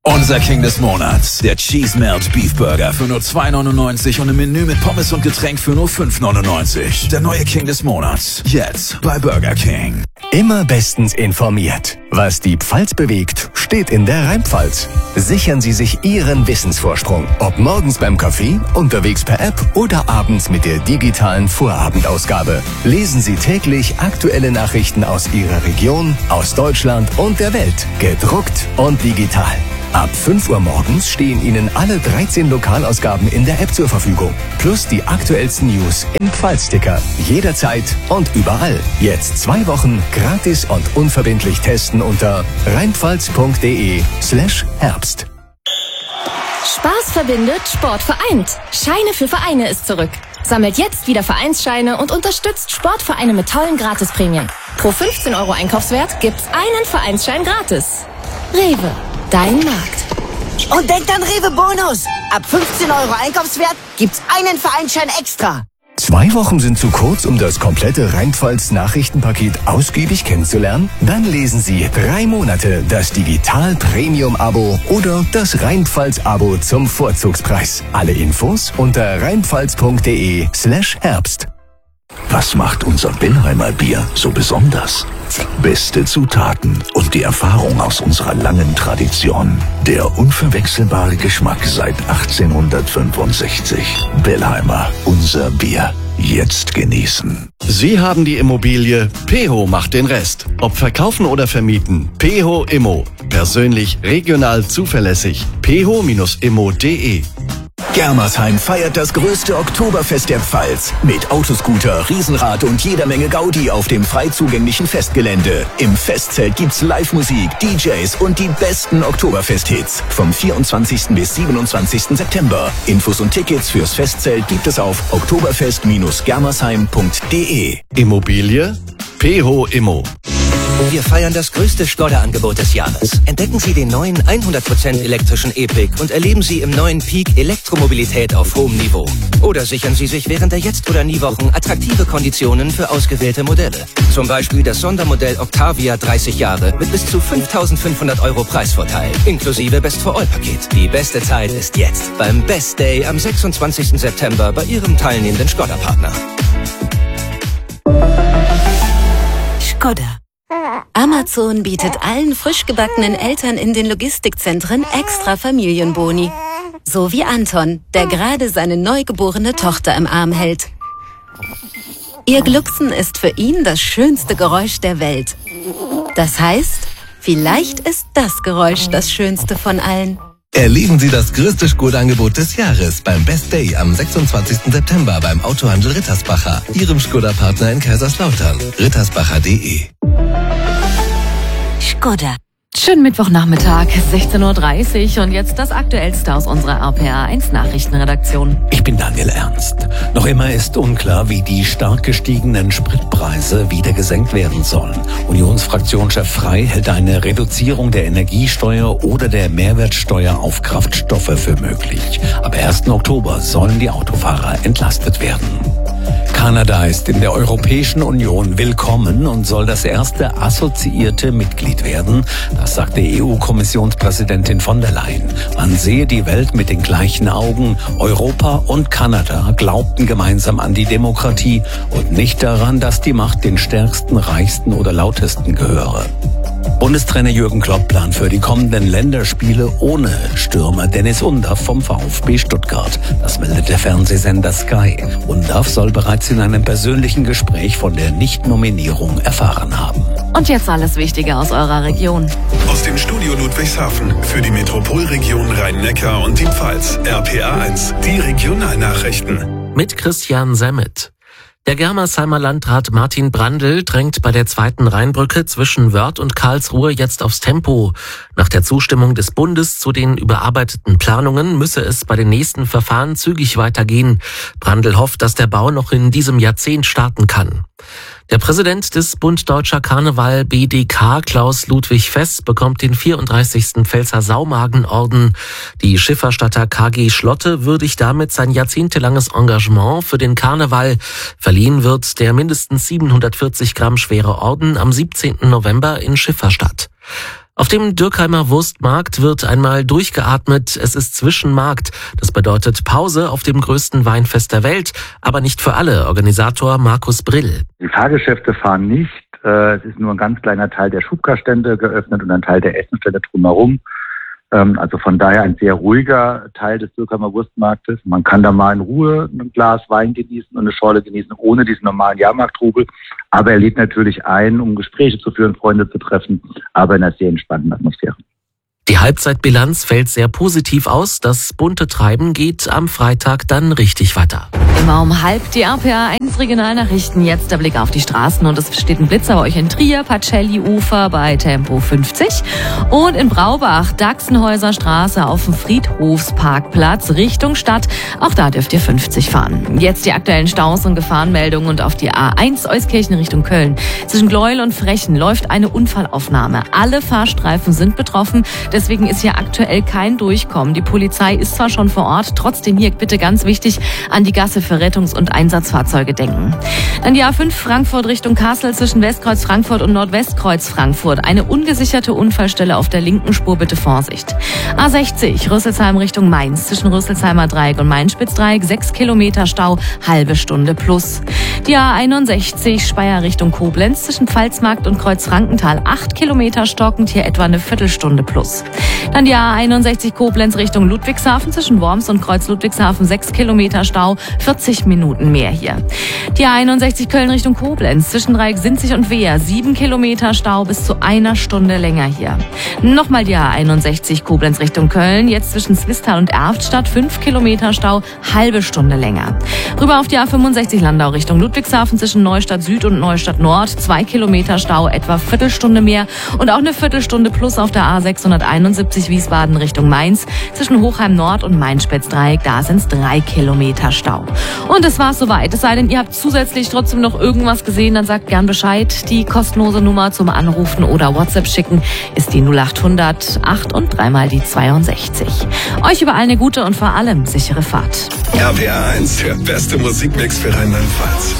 Unser King des Monats, der Cheese Melt Beef Burger für nur 2,99 und im Menü mit Pommes und Getränk für nur 5,99. Der neue King des Monats, jetzt bei Burger King. Immer bestens informiert. Was die Pfalz bewegt, steht in der Rheinpfalz. Sichern Sie sich Ihren Wissensvorsprung. Ob morgens beim Kaffee, unterwegs per App oder abends mit der digitalen Vorabendausgabe. Lesen Sie täglich aktuelle Nachrichten aus Ihrer Region, aus Deutschland und der Welt. Gedruckt und digital. Ab 5 Uhr morgens stehen Ihnen alle 13 Lokalausgaben in der App zur Verfügung. Plus die aktuellsten News im Pfalzsticker. Jederzeit und überall. Jetzt 2 Wochen gratis und unverbindlich testen unter rheinpfalz.de/Herbst. Spaß verbindet, Sport vereint. Scheine für Vereine ist zurück. Sammelt jetzt wieder Vereinsscheine und unterstützt Sportvereine mit tollen Gratisprämien. Pro 15 € Einkaufswert gibt's einen Vereinsschein gratis. Rewe. Dein Markt. Und denkt an Rewe Bonus. Ab 15 € Einkaufswert gibt's einen Vereinsschein extra. 2 Wochen sind zu kurz, um das komplette Rheinpfalz-Nachrichtenpaket ausgiebig kennenzulernen? Dann lesen Sie 3 Monate das Digital-Premium-Abo oder das Rheinpfalz-Abo zum Vorzugspreis. Alle Infos unter rheinpfalz.de/Herbst. Was macht unser Bellheimer Bier so besonders? Beste Zutaten und die Erfahrung aus unserer langen Tradition. Der unverwechselbare Geschmack seit 1865. Bellheimer, unser Bier. Jetzt genießen. Sie haben die Immobilie, Peho macht den Rest. Ob verkaufen oder vermieten, Peho Immo. Persönlich, regional, zuverlässig. peho-immo.de. Germersheim feiert das größte Oktoberfest der Pfalz. Mit Autoscooter, Riesenrad und jeder Menge Gaudi auf dem frei zugänglichen Festgelände. Im Festzelt gibt's Live-Musik, DJs und die besten Oktoberfest-Hits. Vom 24. bis 27. September. Infos und Tickets fürs Festzelt gibt es auf oktoberfest-germersheim.de. Immobilie, Peho Immo. Wir feiern das größte Skoda-Angebot des Jahres. Entdecken Sie den neuen 100% elektrischen E-Pick und erleben Sie im neuen Peak Elektromobilität auf hohem Niveau. Oder sichern Sie sich während der Jetzt- oder Nie-Wochen attraktive Konditionen für ausgewählte Modelle. Zum Beispiel das Sondermodell Octavia 30 Jahre mit bis zu 5.500 € Preisvorteil. Inklusive Best-for-All-Paket. Die beste Zeit ist jetzt. Beim Best Day am 26. September bei Ihrem teilnehmenden Skoda-Partner. Skoda. Amazon bietet allen frisch gebackenen Eltern in den Logistikzentren extra Familienboni. So wie Anton, der gerade seine neugeborene Tochter im Arm hält. Ihr Glucksen ist für ihn das schönste Geräusch der Welt. Das heißt, vielleicht ist das Geräusch das schönste von allen. Erleben Sie das größte Skoda-Angebot des Jahres beim Best Day am 26. September beim Autohandel Rittersbacher, Ihrem Skoda-Partner in Kaiserslautern. rittersbacher.de. Skoda. Schönen Mittwochnachmittag, 16:30 Uhr und jetzt das Aktuellste aus unserer RPA1 Nachrichtenredaktion. Ich bin Daniel Ernst. Noch immer ist unklar, wie die stark gestiegenen Spritpreise wieder gesenkt werden sollen. Unionsfraktionschef Frey hält eine Reduzierung der Energiesteuer oder der Mehrwertsteuer auf Kraftstoffe für möglich. Ab 1. Oktober sollen die Autofahrer entlastet werden. Kanada ist in der Europäischen Union willkommen und soll das erste assoziierte Mitglied werden. Das sagte EU-Kommissionspräsidentin von der Leyen. Man sehe die Welt mit den gleichen Augen. Europa und Kanada glaubten gemeinsam an die Demokratie und nicht daran, dass die Macht den Stärksten, Reichsten oder Lautesten gehöre. Bundestrainer Jürgen Klopp plant für die kommenden Länderspiele ohne Stürmer Dennis Undaff vom VfB Stuttgart. Das meldet der Fernsehsender Sky. Undaff soll bereits in einem persönlichen Gespräch von der Nichtnominierung erfahren haben. Und jetzt alles Wichtige aus eurer Region. Aus dem Studio Ludwigshafen für die Metropolregion Rhein-Neckar und die Pfalz. RPA1, die Regionalnachrichten. Mit Christian Semmet. Der Germersheimer Landrat Martin Brandl drängt bei der zweiten Rheinbrücke zwischen Wörth und Karlsruhe jetzt aufs Tempo. Nach der Zustimmung des Bundes zu den überarbeiteten Planungen müsse es bei den nächsten Verfahren zügig weitergehen. Brandl hofft, dass der Bau noch in diesem Jahrzehnt starten kann. Der Präsident des Bund Deutscher Karneval BDK, Klaus Ludwig Fess, bekommt den 34. Pfälzer Saumagenorden. Die Schifferstatter KG Schlotte würdigt damit sein jahrzehntelanges Engagement für den Karneval. Verliehen wird der mindestens 740 Gramm schwere Orden am 17. November in Schifferstadt. Auf dem Dürkheimer Wurstmarkt wird einmal durchgeatmet. Es ist Zwischenmarkt. Das bedeutet Pause auf dem größten Weinfest der Welt, aber nicht für alle. Organisator Markus Brill. Die Fahrgeschäfte fahren nicht. Es ist nur ein ganz kleiner Teil der Schubkarstände geöffnet und ein Teil der Essenstände drumherum. Also von daher ein sehr ruhiger Teil des Dürkheimer Wurstmarktes. Man kann da mal in Ruhe ein Glas Wein genießen und eine Schorle genießen, ohne diesen normalen Jahrmarkttrubel. Aber er lädt natürlich ein, um Gespräche zu führen, Freunde zu treffen, aber in einer sehr entspannten Atmosphäre. Die Halbzeitbilanz fällt sehr positiv aus. Das bunte Treiben geht am Freitag dann richtig weiter. Immer um 12:30 die RPA1 Regionalnachrichten. Jetzt der Blick auf die Straßen und es steht ein Blitzer bei euch in Trier, Pacelli-Ufer bei Tempo 50 und in Braubach, Dachsenhäuser Straße auf dem Friedhofsparkplatz Richtung Stadt. Auch da dürft ihr 50 fahren. Jetzt die aktuellen Staus und Gefahrenmeldungen und auf die A1 Euskirchen Richtung Köln. Zwischen Gleuel und Frechen läuft eine Unfallaufnahme. Alle Fahrstreifen sind betroffen. Deswegen ist hier aktuell kein Durchkommen. Die Polizei ist zwar schon vor Ort, trotzdem hier bitte ganz wichtig an die Gasse für Rettungs- und Einsatzfahrzeuge denken. Dann die A5 Frankfurt Richtung Kassel zwischen Westkreuz Frankfurt und Nordwestkreuz Frankfurt. Eine ungesicherte Unfallstelle auf der linken Spur, bitte Vorsicht. A60 Rüsselsheim Richtung Mainz zwischen Rüsselsheimer Dreieck und Mainspitzdreieck 6 Kilometer Stau, halbe Stunde plus. Die A61 Speyer Richtung Koblenz zwischen Pfalzmarkt und Kreuzfrankenthal 8 Kilometer stockend, hier etwa eine Viertelstunde plus. Dann die A61 Koblenz Richtung Ludwigshafen zwischen Worms und Kreuz Ludwigshafen 6 Kilometer Stau, 40 Minuten mehr hier. Die A61 Köln Richtung Koblenz zwischen Dreieck Sinzig und Wehr 7 Kilometer Stau, bis zu einer Stunde länger hier. Nochmal die A61 Koblenz Richtung Köln, jetzt zwischen Zwistal und Erftstadt 5 Kilometer Stau, halbe Stunde länger. Rüber auf die A65 Landau Richtung Ludwigshafen zwischen Neustadt Süd und Neustadt Nord 2 Kilometer Stau, etwa Viertelstunde mehr und auch eine Viertelstunde plus auf der A671 Wiesbaden Richtung Mainz zwischen Hochheim Nord und Mainspitzdreieck, da sind es 3 Kilometer Stau. Und es war's soweit. Es sei denn, ihr habt zusätzlich trotzdem noch irgendwas gesehen, dann sagt gern Bescheid. Die kostenlose Nummer zum Anrufen oder WhatsApp schicken ist die 0800 8 und 3 die 62. Euch überall eine gute und vor allem sichere Fahrt. RPA 1, der beste Musikmix für Rheinland-Pfalz.